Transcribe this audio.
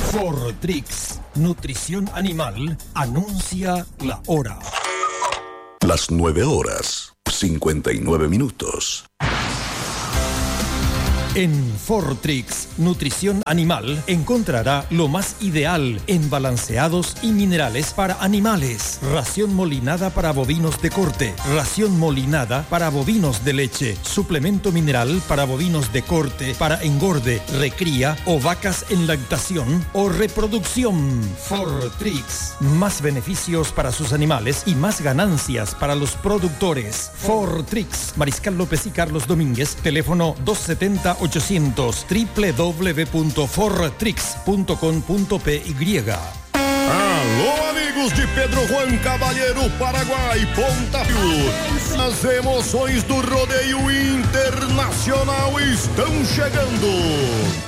Fortrix, nutrición animal, anuncia la hora. Las 9:59. En Fortrix, nutrición animal, encontrará lo más ideal en balanceados y minerales para animales. Ración molinada para bovinos de corte, ración molinada para bovinos de leche, suplemento mineral para bovinos de corte, para engorde, recría o vacas en lactación o reproducción. Fortrix, más beneficios para sus animales y más ganancias para los productores. Fortrix, Mariscal López y Carlos Domínguez, teléfono 270-800, www.fortrix.com.py. Alô, amigos de Pedro Juan Cavalheiro, Paraguai, Ponta Rio. As emoções do rodeio internacional estão chegando.